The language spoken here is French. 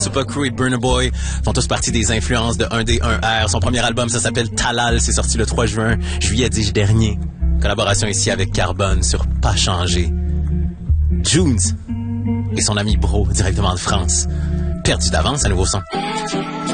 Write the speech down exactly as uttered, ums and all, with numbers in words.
Tupac Crew et Burna Boy font tous partie des influences de un D un R. Son premier album, ça s'appelle Talal, c'est sorti le trois juin, juillet dix dernier. Collaboration ici avec Carbone sur Pas Changé. Junes et son ami Bro, directement de France. Perdu d'avance, à nouveau son.